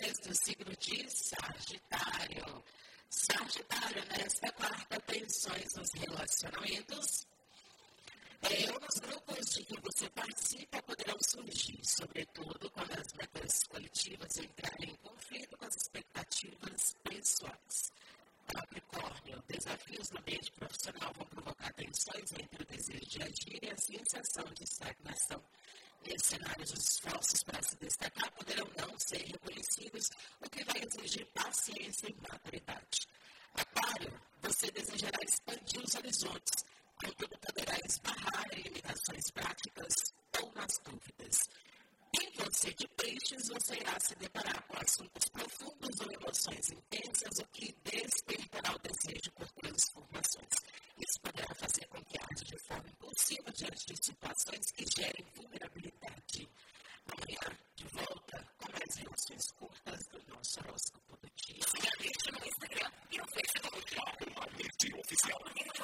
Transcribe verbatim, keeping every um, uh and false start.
vocês do signo de Sagitário. Sagitário, nesta quarta, tensões nos relacionamentos. É, nos grupos de que você participa poderão surgir, sobretudo quando as metas coletivas entrarem em conflito com as expectativas pessoais. Capricórnio, desafios no ambiente profissional vão provocar tensões entre o desejo de agir e a sensação de estagnação. Nesses cenários, os esforços para se destacar poderão não ser reconhecidos, o que vai exigir paciência e maturidade. Aquário, você desejará expandir os horizontes, contudo poderá esbarrar em limitações práticas ou nas dúvidas. Em você de peixes, você irá se deparar com assuntos profundos ou emoções intensas, o que despertará o desejo por transformações. Isso poderá fazer com que age de forma impulsiva diante de situações que gerem vulnerabilidade. Amanhã, de volta com mais relações curtas do nosso horóscopo do dia. Siga a gente no Instagram e no Facebook, uma rede oficial.